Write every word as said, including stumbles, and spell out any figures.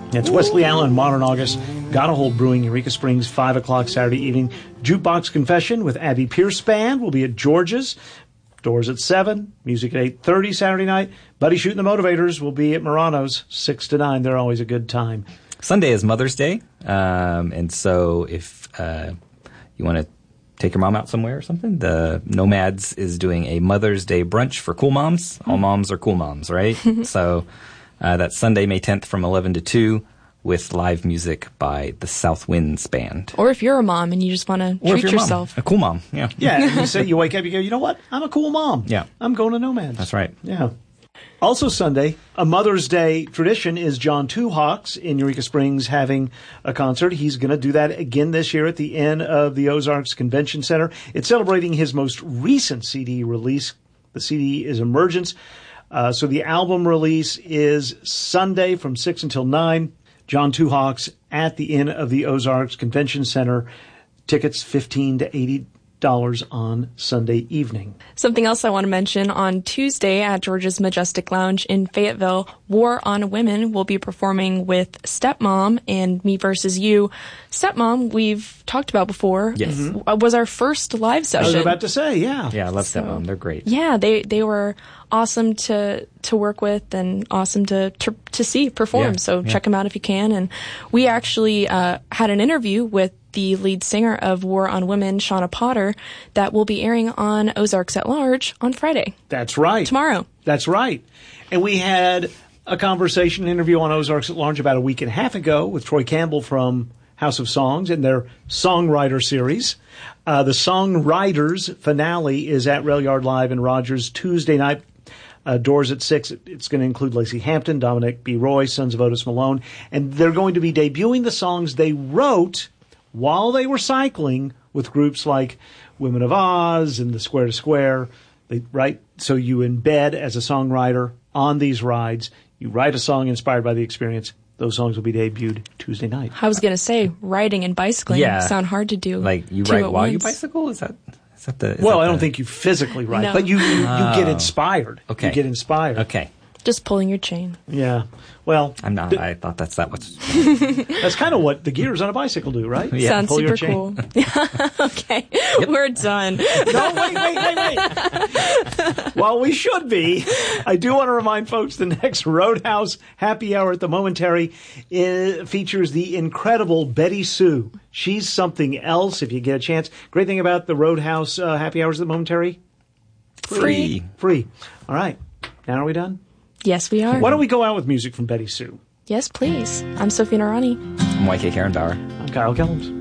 It's Wesley Allen, Modern August, Got a Hold Brewing, Eureka Springs, five o'clock Saturday evening. Jukebox Confession with Abby Pierce Band will be at George's. Doors at seven, music at eight thirty Saturday night. Buddy Shooting the Motivators will be at Morano's, six to nine. They're always a good time. Sunday is Mother's Day, um, and so if uh, you want to take your mom out somewhere or something, the Nomads is doing a Mother's Day brunch for cool moms. All moms are cool moms, right? So uh, that's Sunday, May tenth from eleven to two with live music by the South Winds Band. Or if you're a mom and you just want to treat yourself. Mom, a cool mom, yeah. Yeah, and you say you wake up, you go, you know what? I'm a cool mom. Yeah. I'm going to Nomads. That's right. Yeah. Also Sunday, a Mother's Day tradition is John Two Hawks in Eureka Springs having a concert. He's going to do that again this year at the Inn of the Ozarks Convention Center. It's celebrating his most recent C D release. The C D is Emergence. Uh, so the album release is Sunday from six until nine. John Two Hawks at the Inn of the Ozarks Convention Center. Tickets fifteen to eighty dollars on Sunday evening. Something else I want to mention, on Tuesday at George's Majestic Lounge in Fayetteville, War on Women will be performing with Stepmom and Me Versus You. Stepmom, we've talked about before. Yes. Mm-hmm. Was our first live session. I was about to say, yeah. Yeah, I love So, Stepmom. They're great. Yeah, they, they were awesome to to work with and awesome to to, to see perform. Yeah, so yeah. check them out if you can. And we actually uh, had an interview with the lead singer of War on Women, Shauna Potter, that will be airing on Ozarks at Large on Friday. That's right. Tomorrow. That's right. And we had a conversation, an interview on Ozarks at Large about a week and a half ago with Troy Campbell from House of Songs and their Songwriter series. Uh, the Songwriters finale is at Rail Yard Live in Rogers Tuesday night. Uh, doors at six. It's going to include Lacey Hampton, Dominic B. Roy, Sons of Otis Malone, and they're going to be debuting the songs they wrote while they were cycling with groups like Women of Oz and the Square to Square. They, right? So you embed as a songwriter on these rides. You write a song inspired by the experience. Those songs will be debuted Tuesday night. I was going to say, riding and bicycling Yeah. sound hard to do. Like, you two ride at while you once. bicycle? Is that... Is that the, is Well, that I don't the... think you physically write, No. but you, you, you get Oh. inspired. Okay. You get inspired. Okay. Just pulling your chain. Yeah. Well, I'm not. I thought that's that much. that's kind of what the gears on a bicycle do, right? Yeah. Sounds Pull your super chain. cool. Okay, we're done. No, wait, wait, wait, wait. While we should be, I do want to remind folks the next Roadhouse Happy Hour at the Momentary uh, features the incredible Betty Sue. She's something else if you get a chance. Great thing about the Roadhouse uh, Happy Hours at the Momentary? Free. Free. All right. Now are we done? Yes, we are. Why don't we go out with music from Betty Sue? Yes, please. I'm Sophie Narani. I'm Y K Karen Bauer. I'm Kyle Kellums.